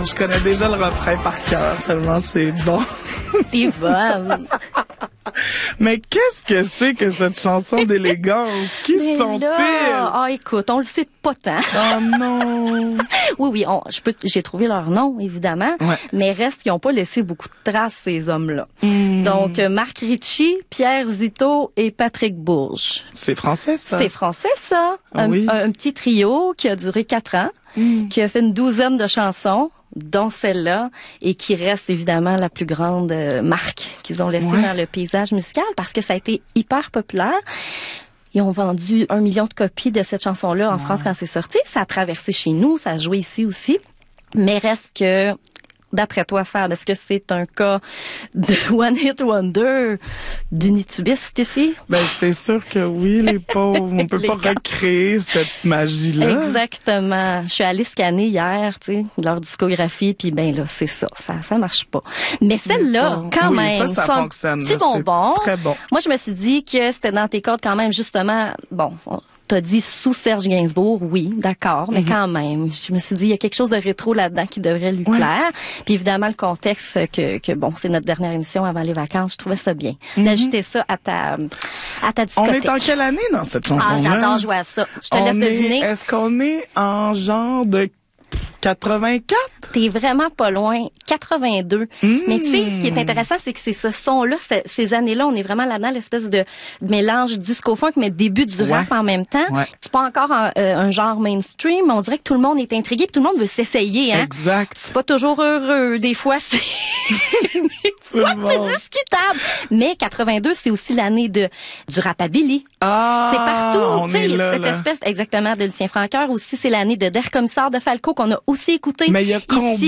Je connais déjà le refrain par cœur, tellement c'est bon. T'es bonne. Mais qu'est-ce que c'est que cette chanson d'élégance? Qui Mais sont-ils? là, écoute, on le sait pas tant. Oh non! Oui, j'ai trouvé leur nom, évidemment, Ouais. mais reste qu'ils n'ont pas laissé beaucoup de traces, ces hommes-là. Donc, Marc Ritchie, Pierre Zito et Patrick Bourges. C'est français, ça? C'est français, ça. Ah oui? Un petit trio qui a duré 4 ans, qui a fait une 12aine de chansons, dont celle-là, et qui reste évidemment la plus grande marque qu'ils ont laissée dans le paysage musical, parce que ça a été hyper populaire. Ils ont vendu 1 million de copies de cette chanson-là en France quand c'est sorti. Ça a traversé chez nous, ça a joué ici aussi. Mais reste que, d'après toi, Fab, est-ce que c'est un cas de One Hit Wonder, d'unitubiste ici? Ben, c'est sûr que oui, les pauvres. On peut Les pas gars. recréer cette magie-là. Exactement. Je suis allée scanner hier, tu sais, leur discographie, puis ben là, c'est ça marche pas. Mais celle-là, quand Oui, même, ça son fonctionne. petit là, bonbon. c'est très bon. Moi, je me suis dit que c'était dans tes cordes quand même, justement, t'as dit sous Serge Gainsbourg, oui, d'accord, mais quand même, je me suis dit, il y a quelque chose de rétro là-dedans qui devrait lui plaire. Puis évidemment, le contexte que c'est notre dernière émission avant les vacances, je trouvais ça bien. D'ajouter ça à ta On discothèque. est en quelle année dans cette chanson-là? J'adore jouer à ça. Je te laisse deviner. Est-ce qu'on est en genre de 84? T'es vraiment pas loin. 82. Mais tu sais, ce qui est intéressant, c'est que c'est ce son-là, ces années-là, on est vraiment là-dedans, l'espèce de mélange disco-funk, mais début du rap en même temps. Ouais. C'est pas encore un genre mainstream, mais on dirait que tout le monde est intrigué, puis tout le monde veut s'essayer, hein. Exact. C'est pas toujours heureux. Des fois, c'est Tout le c'est monde. discutable. Mais 82, c'est aussi l'année du rapabilly. Ah! C'est partout. On Tu est sais, là, cette là. espèce, exactement, de Lucien Francoeur aussi, c'est l'année de Der Commissaire de Falco qu'on a aussi écouté. Mais il y a ici.